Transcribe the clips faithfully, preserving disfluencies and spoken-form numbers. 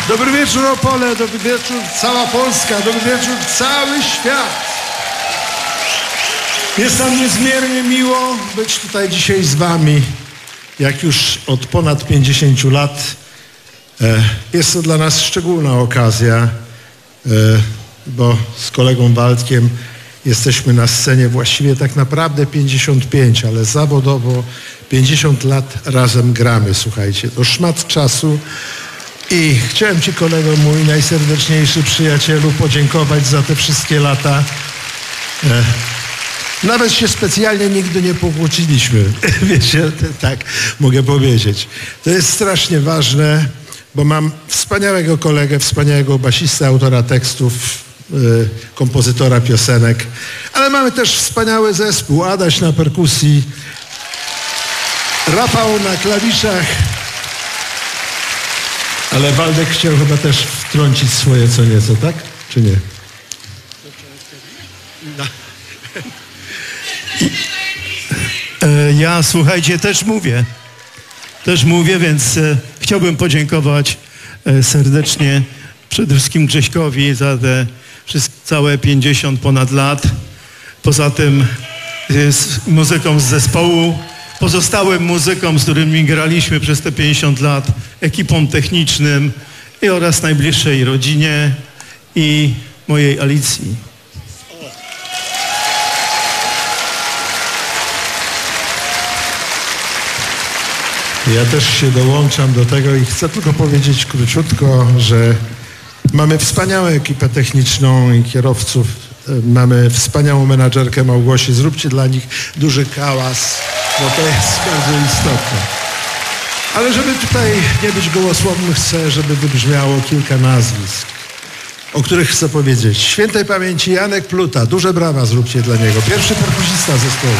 Dobry wieczór Opole, dobry wieczór cała Polska, dobry wieczór cały świat. Jest nam niezmiernie miło być tutaj dzisiaj z wami, jak już od ponad pięćdziesięciu lat. Jest to dla nas szczególna okazja, bo z kolegą Waldkiem jesteśmy na scenie właściwie tak naprawdę pięćdziesiąt pięć, ale zawodowo pięćdziesiąt lat razem gramy, słuchajcie. To szmat czasu i chciałem ci, kolego mój najserdeczniejszy przyjacielu, podziękować za te wszystkie lata. Nawet się specjalnie nigdy nie pokłóciliśmy, wiecie, tak mogę powiedzieć. To jest strasznie ważne, bo mam wspaniałego kolegę, wspaniałego basistę, autora tekstów, yy, kompozytora piosenek, ale mamy też wspaniały zespół, Adaś na perkusji, Rafał na klawiszach, ale Waldek chciał chyba też wtrącić swoje co nieco, tak? Czy nie? No. Ja, słuchajcie, też mówię. Też mówię, więc e, chciałbym podziękować e, serdecznie przede wszystkim Grześkowi za te wszystkie, całe pięćdziesiąt ponad lat. Poza tym e, z muzyką z zespołu, pozostałym muzykom, z którymi graliśmy przez te pięćdziesiąt lat, ekipom technicznym i oraz najbliższej rodzinie i mojej Alicji. Ja też się dołączam do tego i chcę tylko powiedzieć króciutko, że mamy wspaniałą ekipę techniczną i kierowców. Mamy wspaniałą menadżerkę Małgosię. Zróbcie dla nich duży hałas, bo to jest bardzo istotne. Ale żeby tutaj nie być gołosłownym, chcę, żeby wybrzmiało kilka nazwisk, o których chcę powiedzieć. Świętej pamięci Janek Pluta. Duże brawa zróbcie dla niego. Pierwszy perkusista zespołu.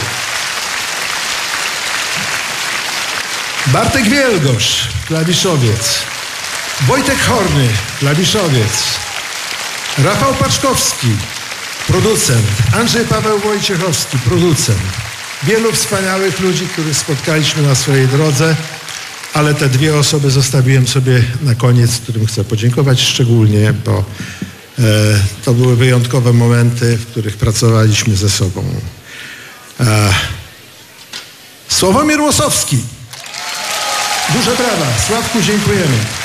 Bartek Wielgosz, klawiszowiec. Wojtek Horny, klawiszowiec. Rafał Paczkowski, producent. Andrzej Paweł Wojciechowski, producent. Wielu wspaniałych ludzi, których spotkaliśmy na swojej drodze, ale te dwie osoby zostawiłem sobie na koniec, którym chcę podziękować szczególnie, bo e, to były wyjątkowe momenty, w których pracowaliśmy ze sobą. E, Sławomir Łosowski. Duże brawa. Sławku, dziękujemy.